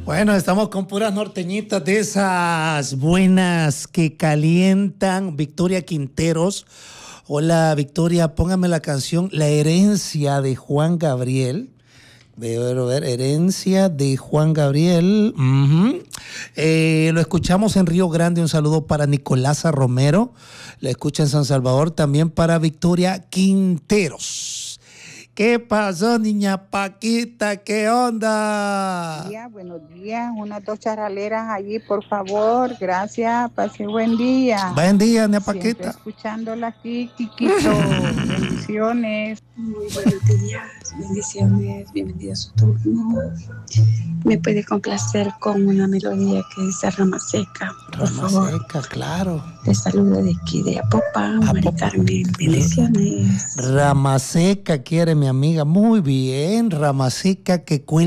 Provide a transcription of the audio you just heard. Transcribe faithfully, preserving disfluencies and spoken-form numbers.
Bueno, estamos con puras norteñitas de esas buenas que calientan. Victoria Quinteros. Hola, Victoria, póngame la canción La herencia de Juan Gabriel. Ver, ver, herencia de Juan Gabriel. Uh-huh. Eh, lo escuchamos en Río Grande. Un saludo para Nicolasa Romero. La escucha en San Salvador. También para Victoria Quinteros. ¿Qué pasó, niña Paquita? ¿Qué onda? Buenos días, buenos días. Unas dos charaleras allí, por favor. Gracias. Pase buen día. Buen día, niña Siempre Paquita. escuchándola aquí, Kikito. Bendiciones. Muy buenos días. Bendiciones. Bienvenido a su turno. Me puede complacer con una melodía que dice Rama Seca. Por Rama favor. Seca, claro. Les saludo de aquí de Apopan, Mari Carmen. Bendiciones. Rama Seca quiere mi amiga. Muy bien, Rama Seca que cuelga.